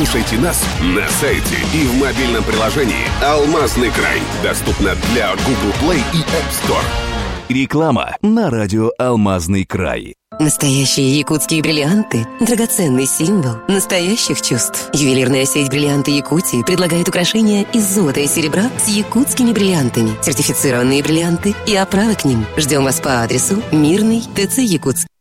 Слушайте нас на сайте и в мобильном приложении «Алмазный край». Доступно для Google Play и App Store. Реклама на радио «Алмазный край». Настоящие якутские бриллианты – драгоценный символ настоящих чувств. Ювелирная сеть «Бриллианты Якутии» предлагает украшения из золота и серебра с якутскими бриллиантами, сертифицированные бриллианты и оправы к ним. Ждем вас по адресу Мирный, ТЦ Якутск.